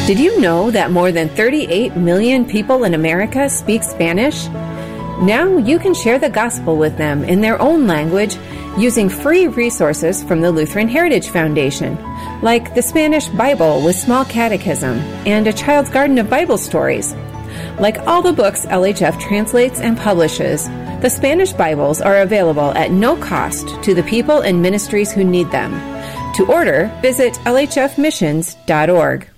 Did you know that more than 38 million people in America speak Spanish? Now you can share the gospel with them in their own language using free resources from the Lutheran Heritage Foundation, like the Spanish Bible with Small Catechism and A Child's Garden of Bible Stories. Like all the books LHF translates and publishes, the Spanish Bibles are available at no cost to the people and ministries who need them. To order, visit lhfmissions.org.